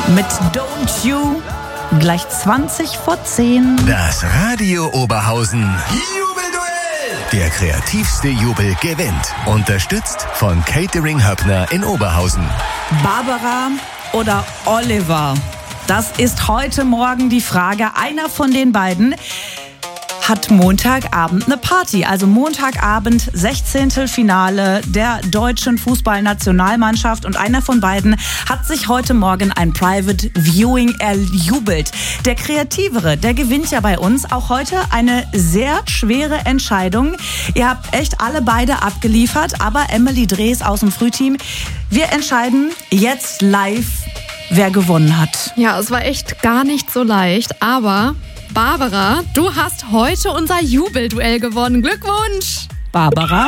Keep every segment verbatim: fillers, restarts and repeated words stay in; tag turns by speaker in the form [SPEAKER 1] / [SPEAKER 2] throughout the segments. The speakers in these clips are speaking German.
[SPEAKER 1] mit Don't You. Gleich zwanzig vor zehn.
[SPEAKER 2] Das Radio Oberhausen Jubelduell. Der kreativste Jubel gewinnt. Unterstützt von Catering Höppner in Oberhausen.
[SPEAKER 1] Barbara oder Oliver? Das ist heute Morgen die Frage. Einer von den beiden hat Montagabend eine Party. Also Montagabend, sechzehnte Finale der deutschen Fußballnationalmannschaft. Und einer von beiden hat sich heute Morgen ein Private Viewing erjubelt. Der Kreativere, der gewinnt ja bei uns. Auch heute eine sehr schwere Entscheidung. Ihr habt echt alle beide abgeliefert. Aber Emily Drees aus dem Frühteam, wir entscheiden jetzt live, wer gewonnen hat.
[SPEAKER 3] Ja, es war echt gar nicht so leicht. Aber Barbara, du hast heute unser Jubelduell gewonnen. Glückwunsch!
[SPEAKER 1] Barbara?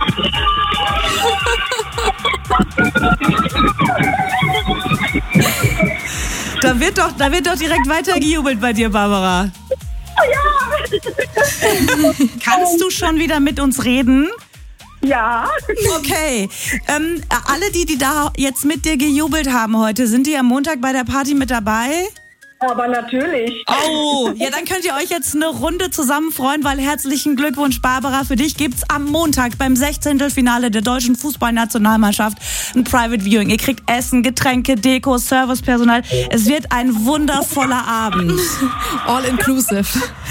[SPEAKER 1] Da wird doch, da wird doch direkt weiter gejubelt bei dir, Barbara.
[SPEAKER 4] Ja!
[SPEAKER 1] Kannst du schon wieder mit uns reden?
[SPEAKER 4] Ja.
[SPEAKER 1] Okay. Ähm, alle die, die da jetzt mit dir gejubelt haben heute, sind die am Montag bei der Party mit dabei?
[SPEAKER 4] Aber natürlich.
[SPEAKER 1] Oh, ja, dann könnt ihr euch jetzt eine Runde zusammen freuen, weil herzlichen Glückwunsch, Barbara. Für dich gibt's am Montag beim sechzehnten Finale der deutschen Fußballnationalmannschaft ein Private Viewing. Ihr kriegt Essen, Getränke, Deko, Servicepersonal. Es wird ein wundervoller Abend.
[SPEAKER 3] All inclusive.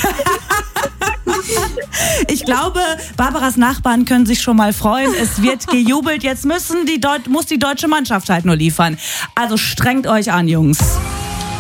[SPEAKER 1] Ich glaube, Barbaras Nachbarn können sich schon mal freuen. Es wird gejubelt. Jetzt müssen die Deut- muss die deutsche Mannschaft halt nur liefern. Also strengt euch an, Jungs.